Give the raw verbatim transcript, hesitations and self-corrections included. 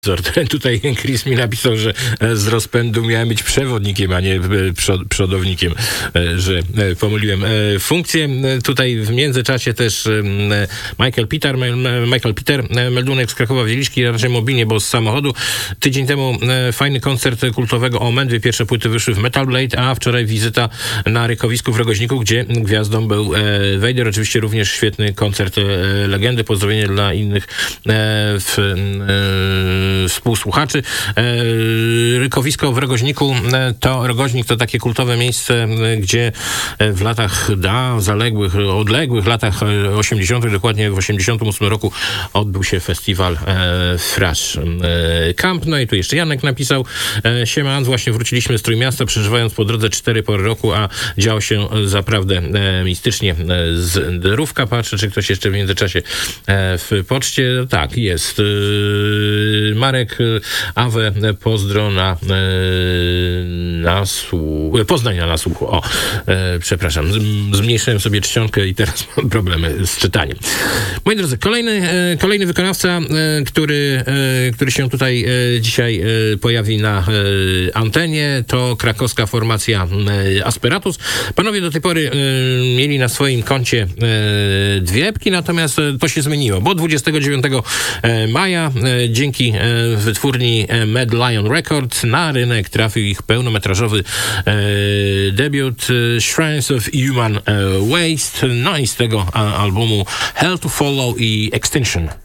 Tutaj Chris mi napisał, że z rozpędu miałem być przewodnikiem, a nie przodownikiem, że pomyliłem funkcję. Tutaj w międzyczasie też Michael Peter, Michael Peter, meldunek z Krakowa Wieliczki, raczej mobilnie, bo z samochodu. Tydzień temu fajny koncert kultowego Omen, dwie pierwsze płyty wyszły w Metal Blade, a wczoraj wizyta na Rykowisku w Rogoźniku, gdzie gwiazdą był Vader. Oczywiście również świetny koncert legendy. Pozdrowienie dla innych w współsłuchaczy. Rykowisko w Rogoźniku to Rogoźnik to takie kultowe miejsce, gdzie w latach da, zaległych, odległych latach osiemdziesiątych, dokładnie w osiemdziesiątym ósmym roku odbył się festiwal Thrash Camp. No i tu jeszcze Janek napisał: siema, właśnie wróciliśmy z Trójmiasta, przeżywając po drodze cztery pory roku, a działo się zaprawdę mistycznie. Zdrówka, patrzę, czy ktoś jeszcze w międzyczasie w poczcie. Tak, jest. Marek Awe, pozdro na nasłuch, Poznań na nasłuchu. O, e, przepraszam, zmniejszyłem sobie czcionkę i teraz mam problemy z czytaniem. Moi drodzy, kolejny, e, kolejny wykonawca, e, który, e, który się tutaj e, dzisiaj e, pojawi na e, antenie, to krakowska formacja e, Asperatus. Panowie do tej pory e, mieli na swoim koncie e, dwie epki, natomiast to się zmieniło, bo dwudziestego dziewiątego maja e, dzięki e, wytwórni Mad Lion Records na rynek trafił ich pełnometrażowy e, debiut e, Shrines of Human e, Waste, no i z tego a, albumu Hell to Follow i Extinction.